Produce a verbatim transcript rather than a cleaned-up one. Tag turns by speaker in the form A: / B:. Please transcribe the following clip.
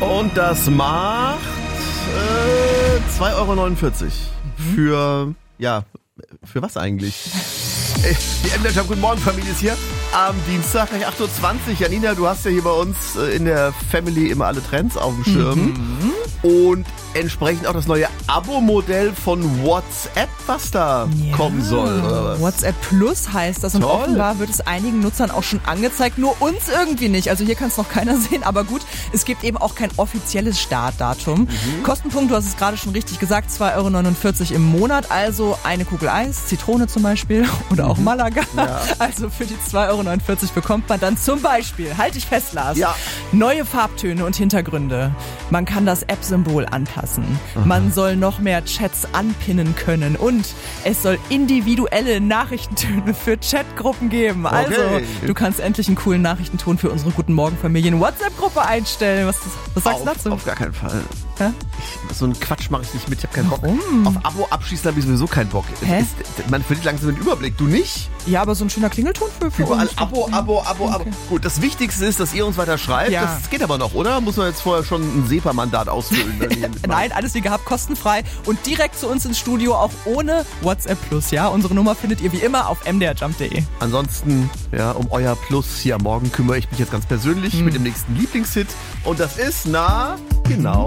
A: Und das macht äh, zwei Euro neunundvierzig. Mhm. Für, ja, für was eigentlich? Die M D R Jump, guten Morgen, Familie ist hier. Am Dienstag, gleich acht Uhr zwanzig. Janina, du hast ja hier bei uns in der Family immer alle Trends auf dem Schirm. Mhm. Und entsprechend auch das neue Abo-Modell von WhatsApp, was da ja. kommen soll, oder was?
B: WhatsApp Plus heißt das und
A: Toll.
B: Offenbar wird es einigen Nutzern auch schon angezeigt, nur uns irgendwie nicht. Also hier kann es noch keiner sehen, aber gut, es gibt eben auch kein offizielles Startdatum. Mhm. Kostenpunkt, du hast es gerade schon richtig gesagt, zwei Euro neunundvierzig im Monat, also eine Kugel Eis, Zitrone zum Beispiel oder auch Malaga. Ja. Also für die zwei Euro neunundvierzig bekommt man dann zum Beispiel, halt dich fest, Lars,
A: ja.
B: neue Farbtöne und Hintergründe. Man kann das App-Symbol anpassen. Aha. Man soll noch mehr Chats anpinnen können und es soll individuelle Nachrichtentöne für Chatgruppen geben. Okay. Also, du kannst endlich einen coolen Nachrichtenton für unsere Guten Morgen Familien WhatsApp-Gruppe einstellen. Was, was sagst
A: auf,
B: du dazu?
A: Auf gar keinen Fall. Ich, so einen Quatsch mache ich nicht mit, ich habe keinen Warum? Bock. Auf Abo abschließen habe ich sowieso keinen Bock.
B: Hä?
A: Ist, man verliert langsam den Überblick, du nicht?
B: Ja, aber so ein schöner Klingelton für, für
A: Überall
B: uns.
A: Abo, Abo, Abo,
B: okay.
A: Abo. Gut, das Wichtigste ist, dass ihr uns weiter schreibt.
B: Ja.
A: Das geht aber noch, oder? Muss man jetzt vorher schon ein SEPA-Mandat ausfüllen?
B: Nein, alles wie gehabt, kostenfrei und direkt zu uns ins Studio, auch ohne WhatsApp Plus, ja? Unsere Nummer findet ihr wie immer auf m d r jump punkt d e.
A: Ansonsten, ja, um euer Plus hier am Morgen kümmere ich mich jetzt ganz persönlich hm. mit dem nächsten Lieblingshit. Und das ist, na, genau.